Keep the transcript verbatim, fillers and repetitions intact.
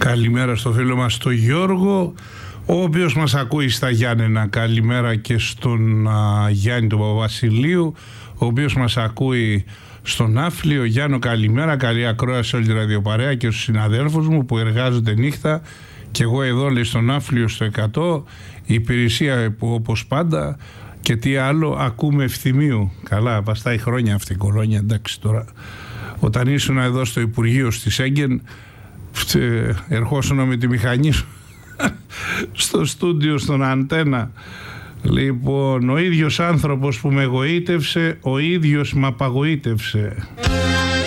Καλημέρα στο φίλο μας τον Γιώργο, ο οποίος μας ακούει στα Γιάννενα. Καλημέρα και στον α, Γιάννη του Παπαβασιλείου, ο οποίος μας ακούει στον Άφλιο. Γιάννο, καλημέρα, καλή ακρόαση όλη τη ραδιοπαρέα και στους συναδέλφους μου που εργάζονται νύχτα. Και εγώ εδώ, λέει, στον Άφλιο στο εκατό, η υπηρεσία που όπως πάντα και τι άλλο ακούμε ευθυμίου. Καλά, βαστάει χρόνια αυτή η κολόνια, εντάξει τώρα. Όταν ήσουν εδώ στο Υπουργείο στη Σέγγεν, ερχόσουν με τη μηχανή σου στο στούντιο, στον Αντένα. Λοιπόν, ο ίδιος άνθρωπος που με εγωίτευσε, ο ίδιος με απαγωίτευσε.